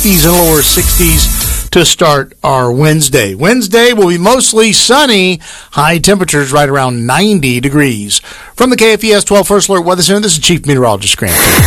50s and lower 60s to start our Wednesday. Wednesday will be mostly sunny, high temperatures right around 90 degrees. From the KFES 12 First Alert Weather Center, this is Chief Meteorologist Grant.